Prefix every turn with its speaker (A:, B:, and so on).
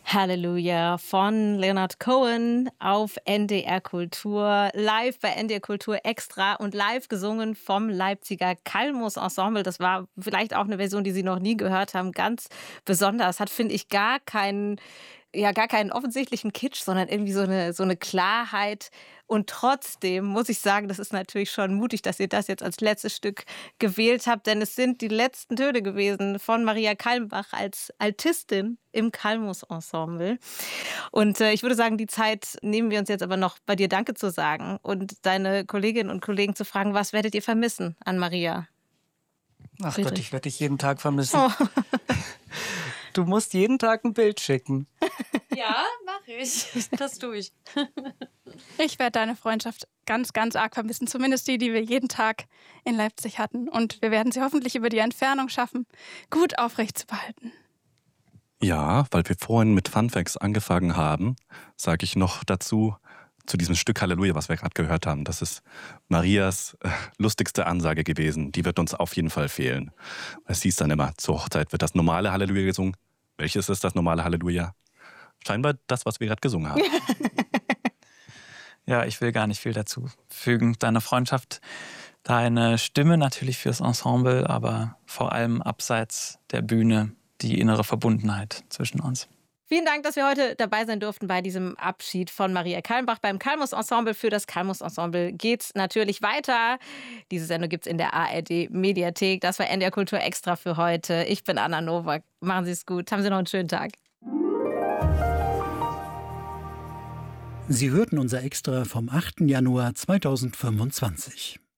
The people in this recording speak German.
A: Halleluja von Leonard Cohen auf NDR Kultur, live bei NDR Kultur Extra und live gesungen vom Leipziger Kalmus Ensemble. Das war vielleicht auch eine Version, die Sie noch nie gehört haben, ganz besonders. Hat, finde ich, gar keinen offensichtlichen Kitsch, sondern irgendwie so eine Klarheit. Und trotzdem muss ich sagen, das ist natürlich schon mutig, dass ihr das jetzt als letztes Stück gewählt habt, denn es sind die letzten Töne gewesen von Maria Kalmbach als Altistin im Kalmus-Ensemble. Und ich würde sagen, die Zeit nehmen wir uns jetzt aber noch, bei dir Danke zu sagen und deine Kolleginnen und Kollegen zu fragen, was werdet ihr vermissen an Maria
B: Ach Gott,
A: Friedrich?
B: ich werde dich jeden Tag vermissen.
A: Oh.
B: Du musst jeden Tag ein Bild schicken.
C: Ja, mache ich. Das tue ich.
D: Ich werde deine Freundschaft ganz, ganz arg vermissen. Zumindest die wir jeden Tag in Leipzig hatten. Und wir werden sie hoffentlich über die Entfernung schaffen, gut aufrecht zu behalten.
E: Ja, weil wir vorhin mit Funfacts angefangen haben, sage ich noch dazu, zu diesem Stück Halleluja, was wir gerade gehört haben. Das ist Marias lustigste Ansage gewesen. Die wird uns auf jeden Fall fehlen. Es hieß dann immer, zur Hochzeit wird das normale Halleluja gesungen. Welches ist das normale Halleluja? Scheinbar das, was wir gerade gesungen haben.
B: Ja, ich will gar nicht viel dazu fügen. Deine Freundschaft, deine Stimme natürlich fürs Ensemble, aber vor allem abseits der Bühne die innere Verbundenheit zwischen uns.
A: Vielen Dank, dass wir heute dabei sein durften bei diesem Abschied von Maria Kalmbach beim Kalmus Ensemble. Für das Kalmus Ensemble geht's natürlich weiter. Diese Sendung gibt's in der ARD Mediathek. Das war NDR Kultur Extra für heute. Ich bin Anna Nowak. Machen Sie es gut. Haben Sie noch einen schönen Tag.
F: Sie hörten unser Extra vom 8. Januar 2025.